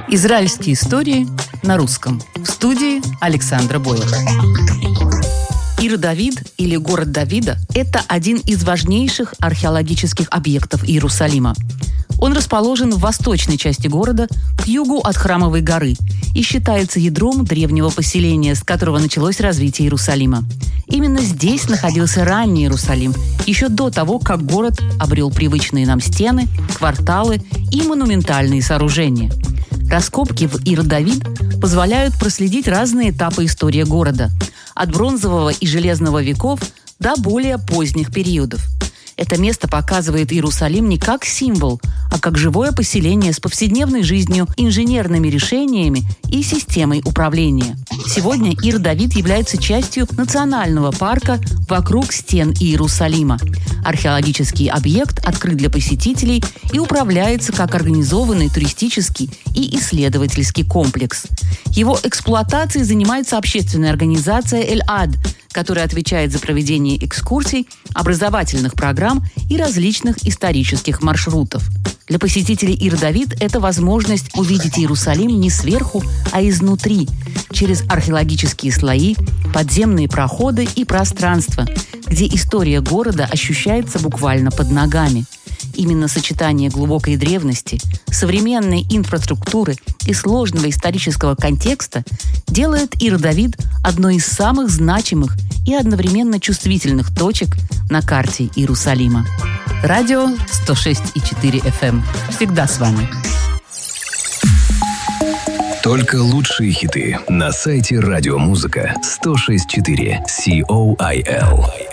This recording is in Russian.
Израильские истории на русском. В студии Александра Боева. Ир-Давид или город Давида – это один из важнейших археологических объектов Иерусалима. Он расположен в восточной части города, к югу от Храмовой горы, и считается ядром древнего поселения, с которого началось развитие Иерусалима. Именно здесь находился ранний Иерусалим, еще до того, как город обрел привычные нам стены, кварталы и монументальные сооружения. Раскопки в Ир-Давид позволяют проследить разные этапы истории города – от бронзового и железного веков до более поздних периодов. Это место показывает Иерусалим не как символ, а как живое поселение с повседневной жизнью, инженерными решениями и системой управления. Сегодня Ир-Давид является частью национального парка вокруг стен Иерусалима. Археологический объект открыт для посетителей и управляется как организованный туристический и исследовательский комплекс. Его эксплуатацией занимается общественная организация «Эль-Ад», которая отвечает за проведение экскурсий, образовательных программ и различных исторических маршрутов. Для посетителей Ир-Давид это возможность увидеть Иерусалим не сверху, а изнутри, через археологические слои, подземные проходы и пространства, где история города ощущается буквально под ногами. Именно сочетание глубокой древности, современной инфраструктуры и сложного исторического контекста делает Ир-Давид одной из самых значимых и одновременно чувствительных точек на карте Иерусалима. Радио 106,4 FM. Всегда с вами. Только лучшие хиты на сайте радиомузыка 106.4 COIL.